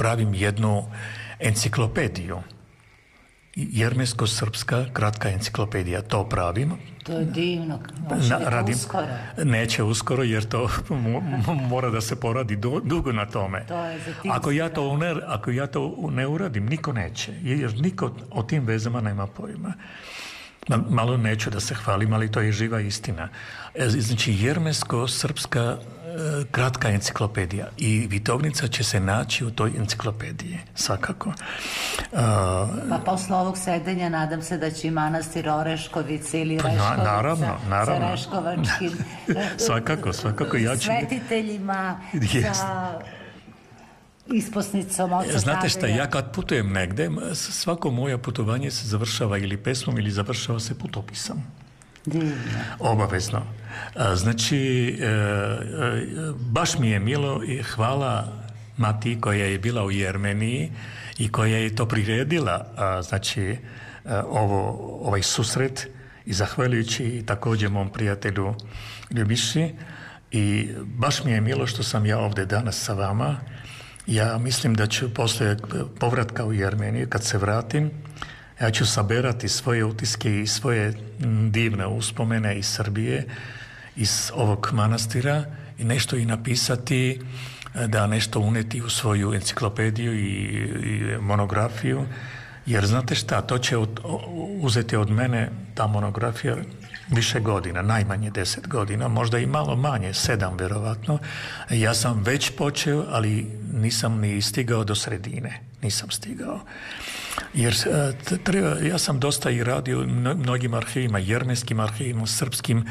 pravim jednu enciklopediju. Jermensko-srpska kratka enciklopedija. To pravim. To je divno. Radim, uskoro. Neće uskoro jer to mora da se poradi dugo na tome. To je Ako ja to ne uradim, niko neće. Jer niko o tim vezama nema pojma. Malo neću da se hvalim, ali to je živa istina. Znači, jermensko-srpska kratka enciklopedija i Vitovnica će se naći u toj enciklopediji, svakako. Pa posle ovog sedenja nadam se da će i manastir Oreškovica ili Reškovica naravno. sa Reškovačkim svakako ja ću... svetiteljima, sa isposnicom oca. Znate šta, ja kad putujem negde, svako moje putovanje se završava ili pesmom ili završava se putopisom. Divno. Obavezno. Znači, baš mi je milo i hvala Mati koja je bila u Jermeniji i koja je to priredila, znači, ovaj susret i zahvaljujući također mom prijatelju Ljubiši i baš mi je milo što sam ja ovdje danas sa vama. Ja mislim da ću poslije povratka u Jermeniju, kad se vratim, ja ću saberati svoje utiske i svoje divne uspomene iz Srbije, iz ovog manastira i nešto i napisati, da nešto uneti u svoju enciklopediju i monografiju, jer znate šta, to će uzeti od mene ta monografija više godina, najmanje 10 godina, možda i malo manje, 7 vjerovatno. Ja sam već počeo, ali nisam ni stigao do sredine, nisam stigao. Jer ja sam dosta i radio u mnogim arhivima, jermenskim arhivima, srpskim,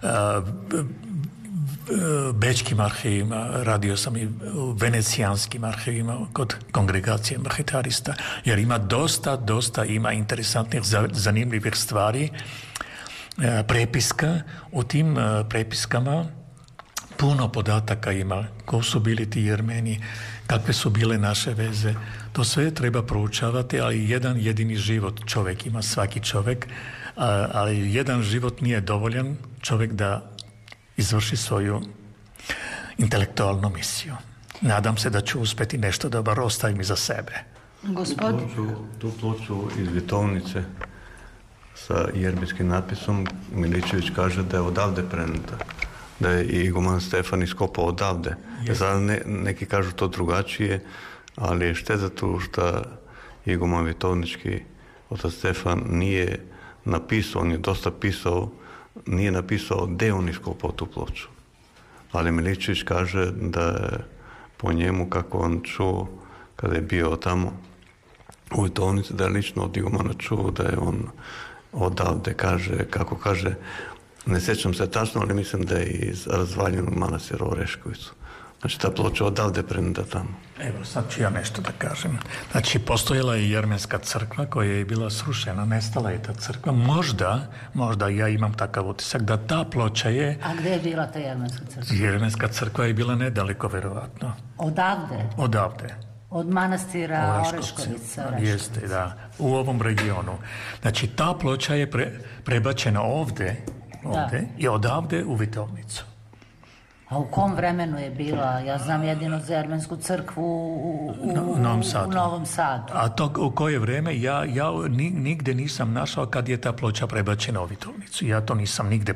bečkim arhivima, radio sam i u venecijanskim arhivima kod kongregacije Mrhitarista, jer ima dosta ima interesantnih, zanimljivih stvari, prepiska. U tim prepiskama puno podataka ima, ko su bili ti Jermeni, kakve su bile naše veze. To sve treba proučavati, ali jedan jedini život čovjek ima, svaki čovjek, ali jedan život nije dovoljan čovjek da izvrši svoju intelektualnu misiju. Nadam se da ću uspjeti nešto dobro ostavim iza sebe. Tu ploču iz Vitovnice sa jermenskim natpisom Miličević kaže da je odavde preneta, da je i iguman Stefan iskopao odavde. Sad neki kažu to drugačije, ali je šteta tu što iguman Vitovnički otac Stefan nije napisao, on je dosta pisao, nije napisao gdje on iskopao tu ploču. Ali Miličević kaže da je po njemu, kako on čuo kada je bio tamo u Vitovnici, da je lično od igumana čuo da je on odavde, kaže, ne sjećam se tačno, ali mislim da je iz razvaljenog manastira Oreškovicu. Znači, ta ploča odavde preneda tamo. Evo, sad ću ja nešto da kažem. Znači, postojala je jermenska crkva koja je bila srušena, nestala je ta crkva. Možda ja imam takav utisak da ta ploča je... A gdje je bila ta jermenska crkva? Jermenska crkva je bila nedaleko, verovatno. Odavde? Od manastira Oreškovica. Jeste, da. U ovom regionu. Znači, ta ploča je prebačena ovdje i odavde u Vitovnicu. A u kom vremenu je bila? Ja znam jedino za jermensku crkvu u Novom Sadu. A to u koje vreme? Ja nigde nisam našao kad je ta ploča prebačena u Vitovnicu. Ja to nisam nigde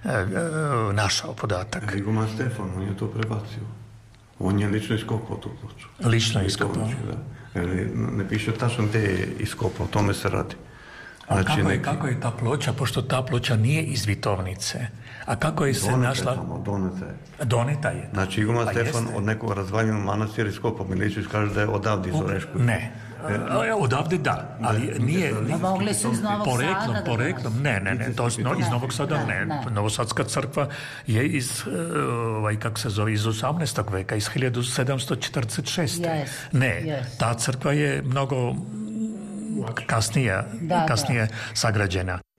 našao podatak. Iguman Stefan, on je to prebacio. On je lično iskopao tu ploču. Lično iskopao? Ne piše tačno gdje je iskopao, o tome se radi. Znači, kako je ta ploča, pošto ta ploča nije iz Vitovnice, a kako je se našla? Doneta je. Znači, iguman Stefan od nekog razvaljenog manastira iskopao. Miličević kaže da je odavde iz Oreškovice. Ne, odavde da, ali nije... Mogli su iz Novog Sada? Poreklom, ne, to iz Novog Sada ne. Novosadska crkva je iz, kako se zove, iz 18. veka, iz 1746. Ne, ta crkva je mnogo kasnije sagrađena.